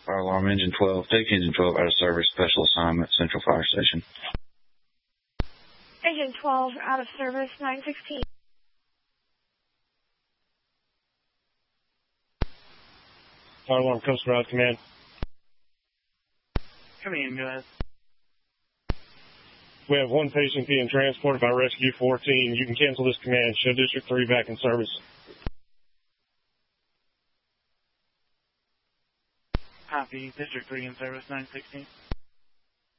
Fire alarm engine 12. Take engine 12 out of service. Special assignment, Central Fire Station. Engine 12 out of service, 916. Fire alarm, Coast Guard Command. Come in, go ahead. We have one patient being transported by Rescue 14. You can cancel this command. Show District 3 back in service. Copy. District 3 in service, 916.